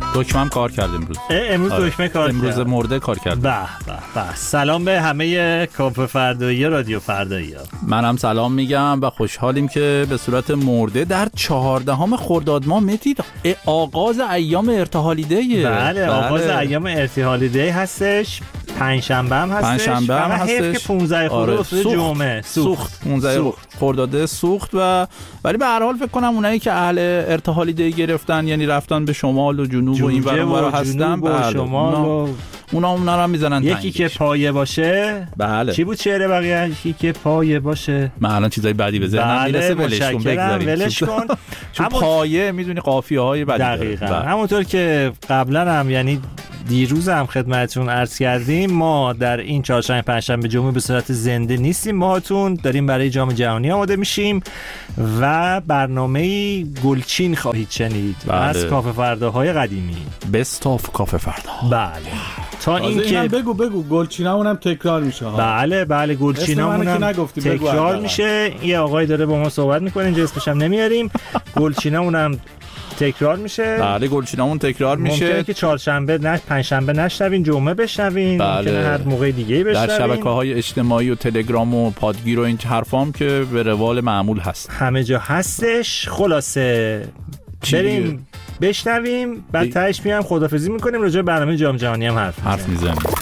دکمه‌ام کار کرد امروز. امروز دکمه کار کرد. امروز مرده کار کرد. به به به. سلام به همه کافه فردایی رادیو فردایی. منم سلام میگم و خوشحالیم که به صورت مرده در 14 خرداد ماه متید آغاز ایام ارتحالی دی. بله آغاز ایام ارتحالی دی هستش. پنجشنبه هم هستش. پنجشنبه هم هستش. که 15 خرداد جمعه سوخت 15 خرداد سوخت ولی به هر حال فکر کنم اونایی که اهل ارتحالی دی گرفتن یعنی رفتن به شمال و جنوب و این ور اونور هستن به شمال اونا رو هم میزنن یکی که پایه باشه. بله. چی بود شعر بقیه؟ یکی که پایه باشه. من الان چیزای بدی به ذهنم میرسه ولش کن. چون پایه میدونی قافیه های بدی دقیقاً همونطور که قبلا هم یعنی دیروز هم خدمتتون عرض کردیم ما در این چهارشنبه پنجشنبه جمعه به صورت زنده نیستیم، باهاتون داریم برای جام جهانی آماده میشیم و برنامه گلچین خواهید شنید از کافه فرداهای قدیمی. بست آف کافه فردا. بله تا این که بگو گلچینامونم تکرار میشه. بله گلچینامونم تکرار میشه. یه آقای داره با ما صحبت میکنه اینجا اسمش هم نمیاریم. گلچینامونم تکرار میشه. بله گلچینامون تکرار میشه. ممکنه که چهارشنبه پنجشنبه نشنوین، جمعه بشنوین، ممکنه هر موقع دیگه بشنوین. در شبکه‌های اجتماعی و تلگرام و پادگیر و این حرفام که به روال معمول هست. همه جا هستش. خلاصه بریم بشنویم بعد تهش میام خدافظی میکنیم، راجع به برنامه جام جهانی هم حرف میزنیم.